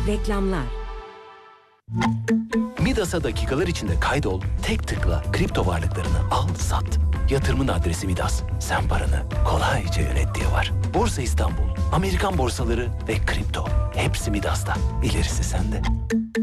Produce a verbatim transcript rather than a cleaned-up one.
Reklamlar. Midas'a dakikalar içinde kaydol, tek tıkla kripto varlıklarını al, sat. Yatırımın adresi Midas. Sen paranı kolayca yönet diye var. Borsa İstanbul, Amerikan borsaları ve kripto. Hepsi Midas'ta. İlerisi sende.